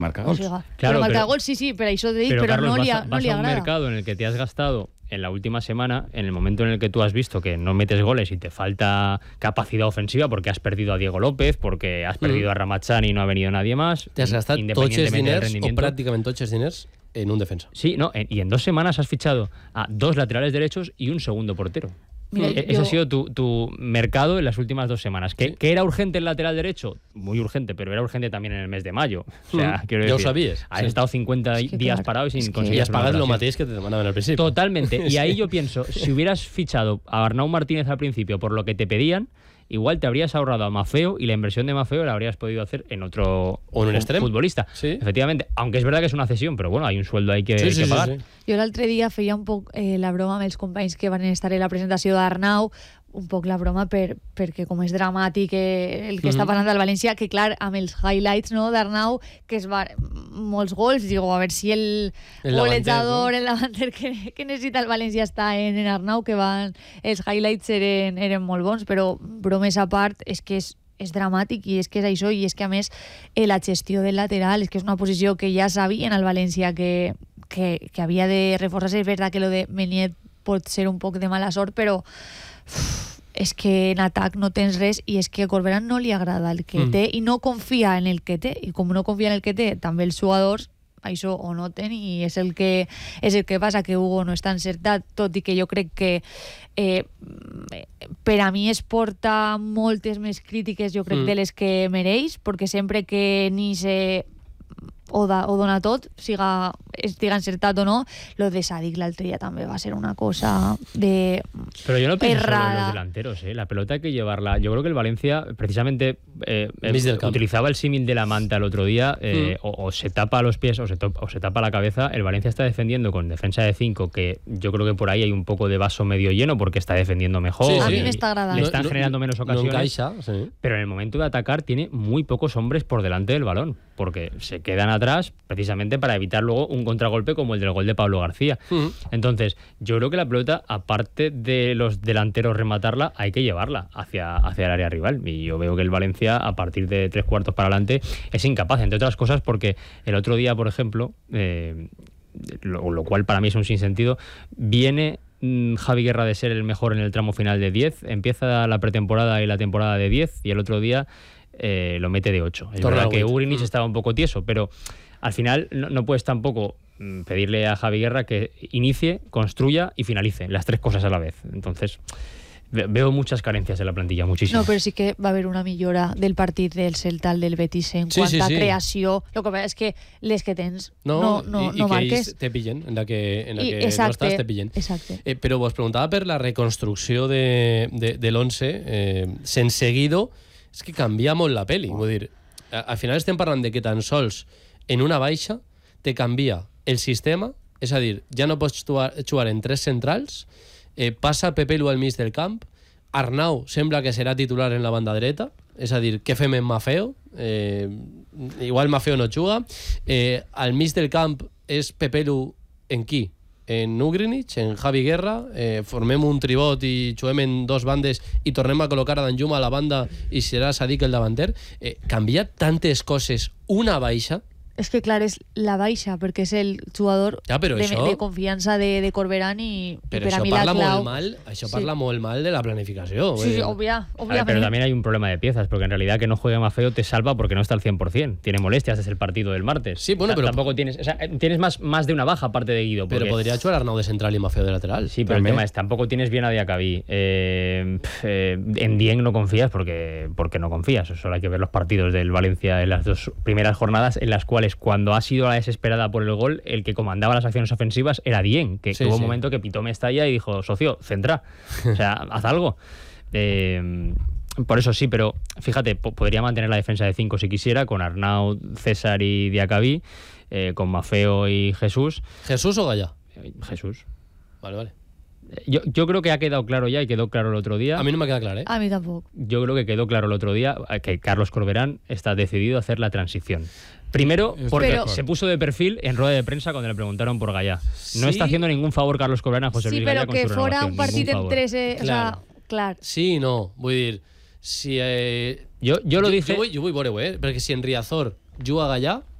Marca gols. O sigui, Claro, marca pero- gols, sí, pero això de dir, Pero però Carlos, no li, vas no li a un agrada. mercado en el que te has gastado en la última semana, en el momento en el que tú has visto que no metes goles y te falta capacidad ofensiva porque has perdido a Diego López, porque has perdido a Ramazani y no ha venido nadie más, Te has gastat tots els independientemente del diners, o rendimiento. pràcticament tots els diners, en un defensa. Sí, no, y en 2 semanas has fichado a 2 laterales derechos y un segundo portero. Mira, Ese yo- ha sido tu mercado en las últimas 2 semanas. ¿Que era urgente el lateral derecho? Muy urgente, pero era urgente también en el mes de mayo. O sea, quiero Ya decir, lo sabías, has sí. estado 50 Es que días claro, parados y sin es que- conseguir I has hacer una pagat el operación. mateix que te demanaven al principi. Totalmente. Y ahí yo pienso, si hubieras fichado a Arnau Martínez al principio por lo que te pedían, igual te habrías ahorrado a Mafeo y la inversión de Mafeo la habrías podido hacer en otro O en un extrem. futbolista. Sí. Efectivamente, aunque es verdad que es una cesión, pero bueno, hay un sueldo ahí que, Sí, sí, que sí, pagar. sí. Jo l'altre dia feia un poc la broma amb els companys que van estar en la presentació d'Arnau, un poc la broma perquè com és dramàtic el que està passant al València, que clar, amb els highlights, no, d'Arnau, que es va molts gols, digo, a veure si el golejador, el davanter que necessita el València està en Arnau, que van, els highlights eren molt bons, però bromes a part, és que és dramàtic i és que és això, i és que a més la gestió del lateral és que és una posició que ja sabien al València que havia de reforçar-se. És veritat que lo de Meunier pot ser un poc de mala sort, però és que en atac no tens res, i és que a Corberán no li agrada el que té i no confia en el que té, i com no confia en el que té també els jugadors, això ho noten, i és el que passa, que Hugo no està encertat, tot i que jo crec que per a mi es porta moltes més crítiques, jo crec, de les que mereix, perquè sempre que ni se o dona tot, estiga encertat o no. Lo de Sadik l'altre dia també va ser una cosa de Pero yo no pienso solo en errada. los delanteros, ¿eh? La pelota hay que llevarla. Yo creo que el Valencia, precisamente, utilizaba el símil de la manta el otro día, o se tapa los pies o se tapa la cabeza. El Valencia está defendiendo con defensa de 5, que yo creo que por ahí hay un poco de vaso medio lleno porque está defendiendo mejor. Sí, a sí. mi m'està agradant. Le están generando menos ocasiones. No encaixa, sí. Pero en el momento de atacar tiene muy pocos hombres por delante del balón, porque se quedan atrás precisamente para evitar luego un contragolpe como el del gol de Pablo García. Entonces, yo creo que la pelota, aparte de los delanteros rematarla, hay que llevarla hacia el área rival. Y yo veo que el Valencia, a partir de 3/4 para adelante, es incapaz, entre otras cosas porque el otro día, por ejemplo, lo cual para mí es un sinsentido, viene Javi Guerra de ser el mejor en el tramo final de 10, empieza la pretemporada y la temporada de 10, y el otro día lo mete de 8. Es verdad que Ugrinic estaba un poco tieso, pero al final no puedes tampoco pedirle a Javi Guerra que inicie, construya y finalice las 3 cosas a la vez. Entonces veo muchas carencias en la plantilla, muchísimas. No, però sí que va haver una millora del partit del Celta al del Betis en quant a creació. El que passa és que les que tens no que marques. ells te pillen, en la que exacte, no estàs te pillen. Exacte. Però vos preguntava per la reconstrucció de l'11 sense Guido, és que canvia molt la peli. Vull dir, al final estem parlant de que tan sols en una baixa te canvia el sistema, és a dir, ja no pots jugar en 3 centrals, passa Pepe Lu al mig del camp, Arnau sembla que serà titular en la banda dreta, és a dir, què fem en Mafeo? Igual Mafeo no juga. Al mig del camp és Pepe Lu en qui? En Ugrinic, en Javi Guerra, formem un tribot i juguem en 2 bandes i tornem a col·locar a Danjuma a la banda i serà Sadik el davanter. Canvia tantes coses una baixa. És que clar, és la baixa, perquè és el jugador de confiança de Corberán i per a mi la clau... Això parla molt mal de la planificació. Sí, obviamente. Pero también hay un problema de piezas, porque en realidad que no juegue Mafeo te salva porque no está al 100%. Tiene molestias desde el partido del martes. Sí, bueno, pero tampoco tienes más de una baja aparte de Guido. Pero podría jugar Arnau de central y Mafeo de lateral. Sí, pero el tema es, tampoco tienes bien a Diacabí. En Dieng no confías porque no confías. Solo hay que ver los partidos del Valencia en las 2 primeras jornadas, en las cuales cuando ha sido la desesperada por el gol, el que comandaba las acciones ofensivas era Dieng, que hubo un momento que pitó Mestalla y dijo, socio, centra, o sea, haz algo. Por eso sí, pero fíjate, podría mantener la defensa de 5 si quisiera, con Arnau, César y Diacabí, con Mafeo y Jesús. ¿Jesús o Gallá? Jesús. Vale. Yo creo que ha quedado claro ya, y quedó claro el otro día. A mí no me queda claro, ¿eh? A mí tampoco. Yo creo que quedó claro el otro día que Carlos Corberán está decidido a hacer la transición. Primero, porque se puso de perfil en rueda de prensa cuando le preguntaron por Gallá. No está haciendo ningún favor Carlos Corberán a José Luis Gallá con su renovación. Sí, però que fora un partit en 13... Clar. O sea, clar. Sí, no. Vull dir, si... Yo lo dije... Jo vull veure-ho, perquè si en Riazor juga Gallà,